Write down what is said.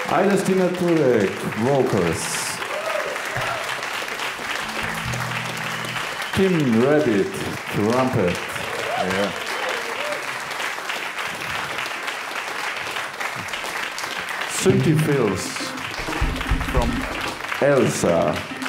Aidastina Turek, vocals. Tim Rabbit, trumpet. Yeah. Synthi fills from Elsa.